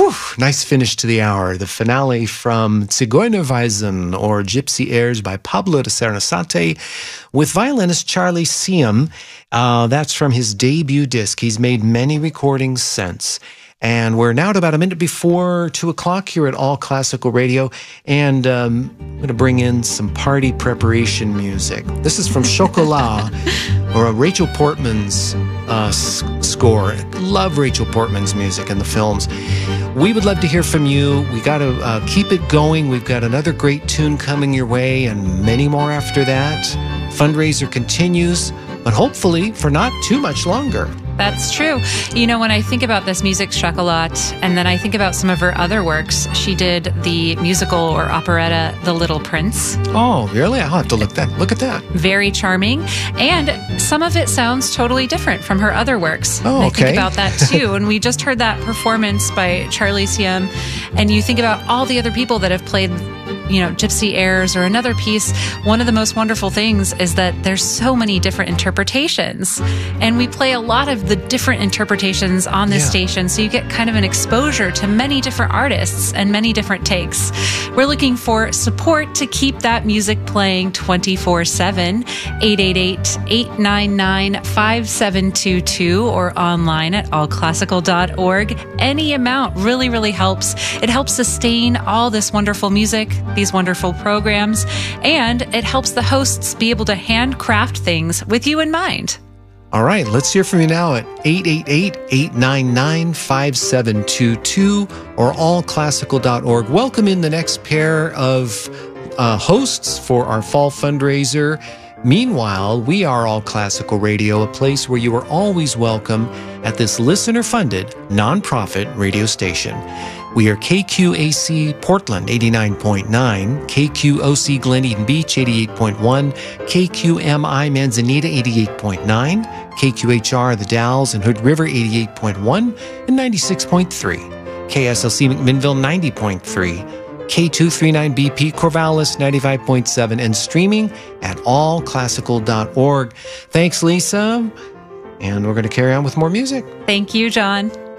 Whew, nice finish to the hour. The finale from Zigeunerweisen, or Gypsy Airs by Pablo de Sarasate, with violinist Charlie Siam. That's from his debut disc. He's made many recordings since. And we're now at about a minute before 2 o'clock here at All Classical Radio. And I'm going to bring in some party preparation music. This is from Chocolat, or Rachel Portman's score. Love Rachel Portman's music in the films. We would love to hear from you. We got to keep it going. We've got another great tune coming your way and many more after that. Fundraiser continues, but hopefully for not too much longer. That's true. You know, when I think about this music, Chocolat, and then I think about some of her other works, she did the musical or operetta, The Little Prince. Oh, really? I'll have to look at that. Very charming. And some of it sounds totally different from her other works. Oh, okay. I think about that too. And we just heard that performance by Charlie Siam. And you think about all the other people that have played, you know, Gypsy Airs or another piece. One of the most wonderful things is that there's so many different interpretations. And we play a lot of the different interpretations on this station, so you get kind of an exposure to many different artists and many different takes. We're looking for support to keep that music playing 24/7, 888-899-5722, or online at allclassical.org. Any amount really, really helps. It helps sustain all this wonderful music, these wonderful programs, and it helps the hosts be able to handcraft things with you in mind. All right, let's hear from you now at 888-899-5722 or allclassical.org. Welcome in the next pair of hosts for our fall fundraiser. Meanwhile, we are All Classical Radio, a place where you are always welcome at this listener-funded, nonprofit radio station. We are KQAC Portland 89.9, KQOC Glen Eden Beach 88.1, KQMI Manzanita 88.9, KQHR The Dalles and Hood River 88.1 and 96.3, KSLC McMinnville 90.3, K239BP Corvallis 95.7, and streaming at allclassical.org. Thanks, Lisa. And we're going to carry on with more music. Thank you, John.